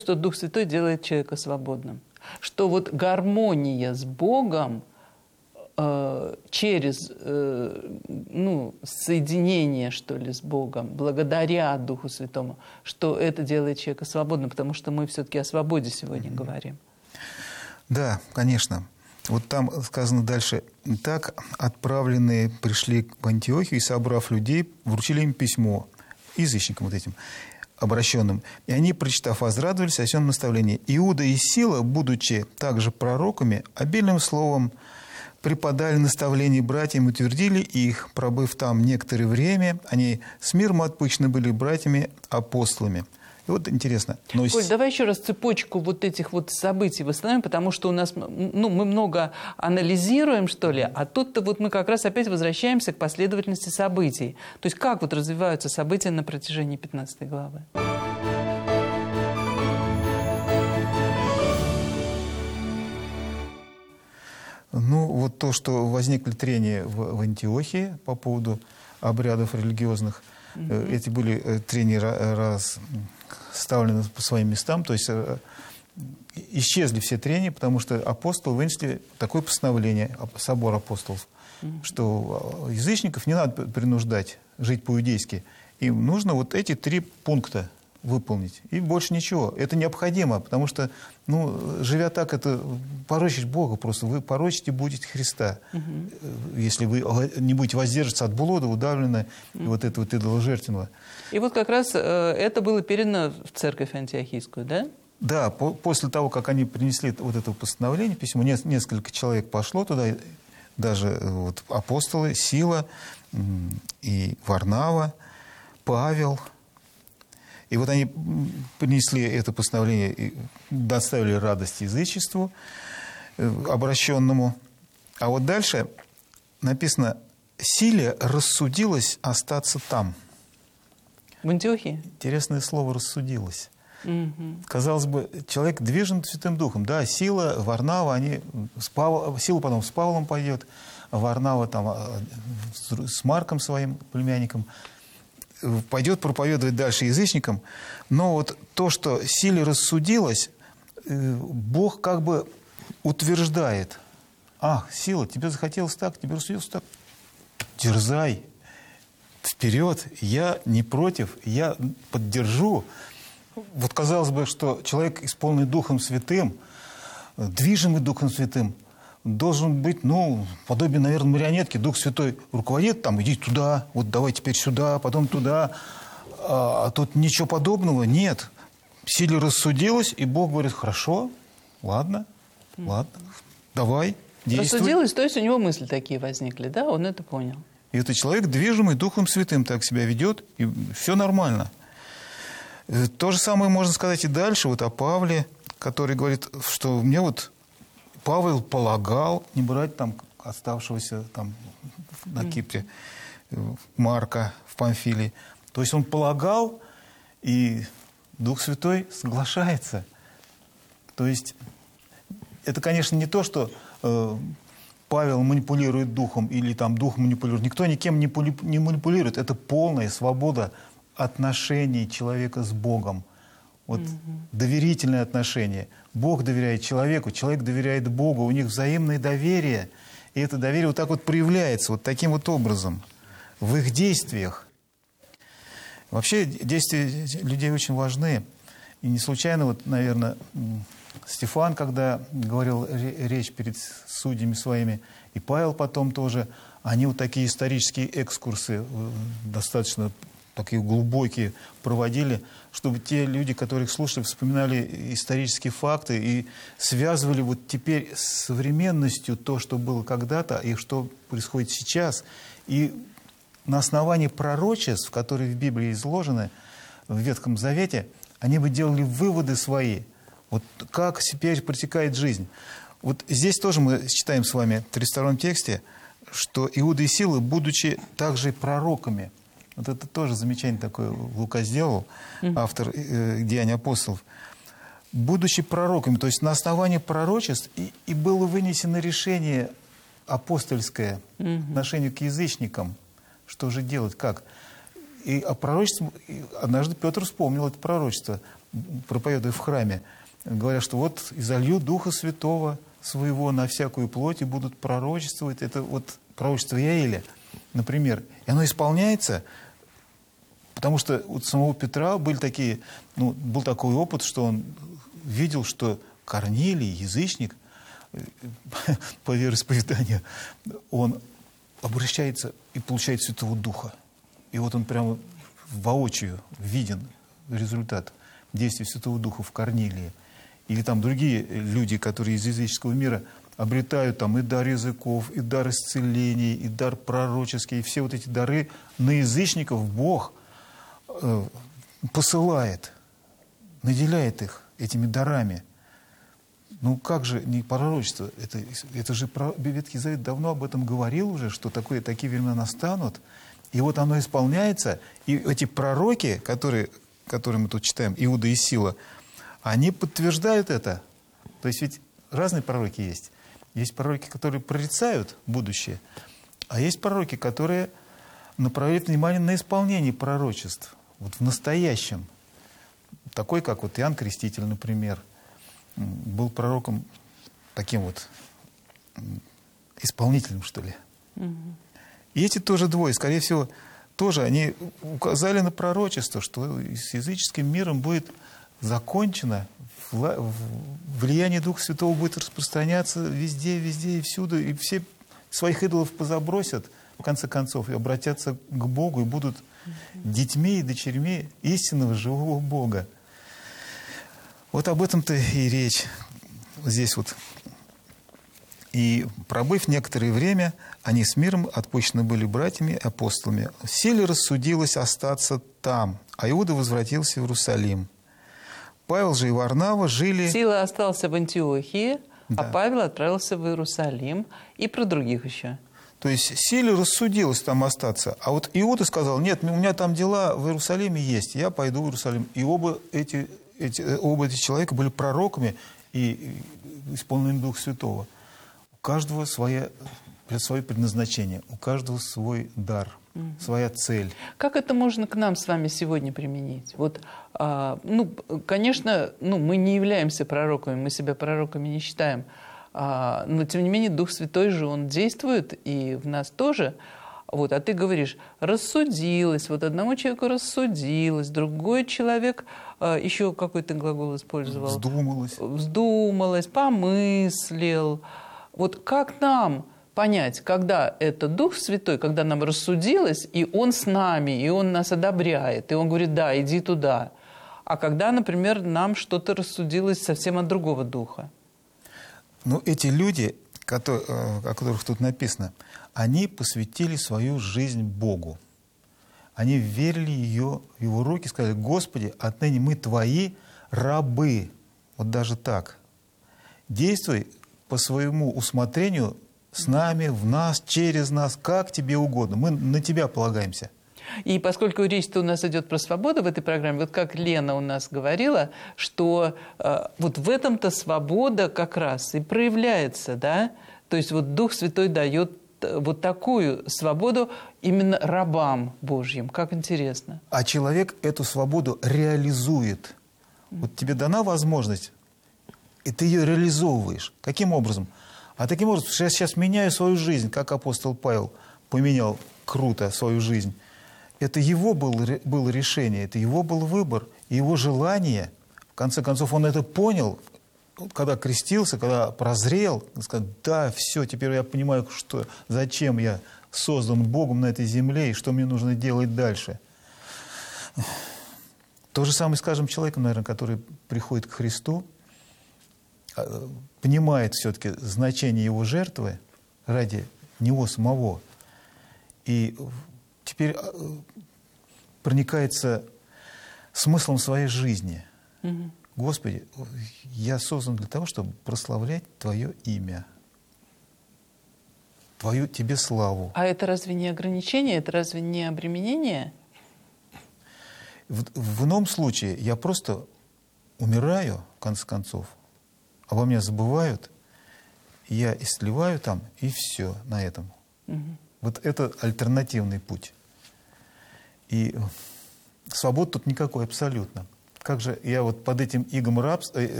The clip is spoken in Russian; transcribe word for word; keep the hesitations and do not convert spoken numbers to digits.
что Дух Святой делает человека свободным. Что вот гармония с Богом э, через э, ну, соединение, что ли, с Богом, благодаря Духу Святому, что это делает человека свободным, потому что мы все-таки о свободе сегодня mm-hmm. говорим. Да, конечно. Вот там сказано дальше. «Так отправленные пришли в Антиохию и, собрав людей, вручили им письмо, язычникам вот этим, обращенным. И они, прочитав, возрадовались о сём наставлении. Иуда и Сила, будучи также пророками, обильным словом преподали наставления братьям, утвердили их, пробыв там некоторое время, они с миром отпущены были братьями-апостолами». И вот интересно. Но... Коль, давай еще раз цепочку вот этих вот событий восстановим, потому что у нас, ну, мы много анализируем, что ли, а тут-то вот мы как раз опять возвращаемся к последовательности событий. То есть как вот развиваются события на протяжении пятнадцатой главы? Ну, вот то, что возникли трения в, в Антиохии по поводу обрядов религиозных, mm-hmm. эти были трения раз... ставлены по своим местам, то есть э, исчезли все трения, потому что апостолы вынесли такое постановление, собор апостолов, mm-hmm. что язычников не надо принуждать жить по-иудейски. Им нужно вот эти три пункта выполнить, и больше ничего. Это необходимо, потому что, ну, живя так, это порочить Бога просто. Вы порочите будете Христа, mm-hmm. если вы не будете воздерживаться от блуда, удавленного, mm-hmm. вот этого вот идоложертвенного. И вот как раз э, это было передано в церковь антиохийскую, да? Да, по после того, как они принесли вот это постановление, письмо, не, несколько человек пошло туда, даже вот, апостолы, Сила и Варнава, Павел. И вот они принесли это постановление и доставили радость язычеству обращенному. А вот дальше написано: «Силе рассудилось остаться там». В Антиохии? Интересное слово «рассудилось». Угу. Казалось бы, человек движен Святым Духом. Да, Сила, Варнава, они с Павлом, Сила потом с Павлом пойдет, а Варнава там с Марком своим племянником пойдет проповедовать дальше язычникам. Но вот то, что Силе рассудилось, Бог как бы утверждает: ах, Сила, тебе захотелось так, тебе рассудилось так, дерзай, вперед, я не против, я поддержу. Вот казалось бы, что человек, исполненный Духом Святым, движимый Духом Святым, должен быть, ну, подобие, наверное, марионетки. Дух Святой руководит, там, иди туда, вот давай теперь сюда, потом туда. А, а тут ничего подобного нет. Силе рассудилось, и Бог говорит: хорошо, ладно, ладно, давай, действуй. Рассудилось, то есть у него мысли такие возникли, да? Он это понял. И этот человек, движимый Духом Святым, так себя ведет, и все нормально. То же самое можно сказать и дальше, вот о Павле, который говорит, что мне вот Павел полагал не брать там оставшегося там на Кипре Марка в Памфилии. То есть он полагал, и Дух Святой соглашается. То есть это, конечно, не то, что э, Павел манипулирует духом или там дух манипулирует. Никто никем не, не манипулирует. Это полная свобода отношений человека с Богом. Вот mm-hmm. доверительные отношения. Бог доверяет человеку, человек доверяет Богу. У них взаимное доверие. И это доверие вот так вот проявляется, вот таким вот образом в их действиях. Вообще действия людей очень важны. И не случайно, вот, наверное, Стефан, когда говорил речь перед судьями своими, и Павел потом тоже, они вот такие исторические экскурсы достаточно такие глубокие проводили, чтобы те люди, которые их слушали, вспоминали исторические факты и связывали вот теперь с современностью то, что было когда-то и что происходит сейчас. И на основании пророчеств, которые в Библии изложены, в Ветхом Завете, они бы делали выводы свои. Вот как теперь протекает жизнь. Вот здесь тоже мы читаем с вами в тридцать втором тексте, что Иуда и Сила, будучи также пророками, вот это тоже замечание такое Лука сделал, автор э, «Деяний апостолов», будучи пророками, то есть на основании пророчеств, и, и было вынесено решение апостольское по отношению к язычникам, что же делать, как. И о пророчестве однажды Петр вспомнил это пророчество. проповедуя в храме, говорят, что вот изолью Духа Святого своего на всякую плоть и будут пророчествовать. Это вот пророчество Иаиля, например. И оно исполняется, потому что у самого Петра были такие, ну, был такой опыт, что он видел, что Корнилий, язычник, по вероисповеданию, он обращается и получает Святого Духа. И вот он прямо воочию виден результат действия Святого Духа в Корнилии. Или там другие люди, которые из языческого мира обретают там и дар языков, и дар исцелений, и дар пророческий. И все вот эти дары на язычников Бог э, посылает, наделяет их этими дарами. Ну как же не пророчество? Это, это же Ветхий Завет давно об этом говорил уже, что такое, такие времена настанут. И вот оно исполняется. И эти пророки, которые, которые мы тут читаем, Иуда и Сила, они подтверждают это. То есть ведь разные пророки есть. Есть пророки, которые прорицают будущее, а есть пророки, которые направляют внимание на исполнение пророчеств. Вот в настоящем. Такой, как вот Иоанн Креститель, например, был пророком таким вот исполнителем, что ли. Угу. И эти тоже двое, скорее всего, тоже они указали на пророчество, что с языческим миром будет закончено, влияние Духа Святого будет распространяться везде, везде и всюду, и все своих идолов позабросят, в конце концов, и обратятся к Богу, и будут детьми и дочерьми истинного живого Бога. Вот об этом-то и речь здесь вот. И, пробыв некоторое время, они с миром отпущены были братьями и апостолами. Силе рассудилось остаться там, а Иуда возвратился в Иерусалим. Павел же и Варнава жили... Сила остался в Антиохии, да. А Павел отправился в Иерусалим. И про других еще. То есть Силе рассудилось там остаться. А вот Иуда сказал, нет, у меня там дела в Иерусалиме есть, я пойду в Иерусалим. И оба эти, эти, оба эти человека были пророками и исполнены Духа Святого. У каждого своя, свое предназначение, у каждого свой дар, угу. своя цель. Как это можно к нам с вами сегодня применить? Вот, а, ну, конечно, ну, мы не являемся пророками, мы себя пророками не считаем, а, но тем не менее Дух Святой же, Он действует и в нас тоже. Вот, а ты говоришь, рассудилось, вот одному человеку рассудилось, другой человек, а, еще какой ты глагол использовал? Вздумалось. Вздумалось, помыслил. Вот как нам понять, когда это Дух Святой, когда нам рассудилось, и Он с нами, и Он нас одобряет, и Он говорит, да, иди туда. А когда, например, нам что-то рассудилось совсем от другого духа? Ну, эти люди, которые, о которых тут написано, они посвятили свою жизнь Богу. Они верили ее, в Его руки, сказали, Господи, отныне мы Твои рабы. Вот даже так. Действуй по своему усмотрению с нами, в нас, через нас, как тебе угодно. Мы на тебя полагаемся. И поскольку речь-то у нас идет про свободу в этой программе, вот как Лена у нас говорила, что э, вот в этом-то свобода как раз и проявляется, да? То есть вот Дух Святой дает вот такую свободу именно рабам Божьим. Как интересно. А человек эту свободу реализует. Вот тебе дана возможность, и ты ее реализовываешь. Каким образом? А таким образом, что я сейчас меняю свою жизнь, как апостол Павел поменял круто свою жизнь. Это его было, было решение, это его был выбор, его желание. В конце концов, он это понял, когда крестился, когда прозрел. Он сказал, да, все, теперь я понимаю, что, зачем я создан Богом на этой земле и что мне нужно делать дальше. То же самое, скажем, человеком, наверное, который приходит к Христу, понимает все-таки значение его жертвы ради него самого, и теперь проникается смыслом своей жизни. Угу. Господи, я создан для того, чтобы прославлять Твое имя, Твою Тебе славу. А это разве не ограничение, это разве не обременение? В, в ином случае я просто умираю, в конце концов, обо мне забывают, я и сливаю там, и все на этом. Угу. Вот это альтернативный путь. И свободы тут никакой абсолютно. как же я вот под этим игом рабства,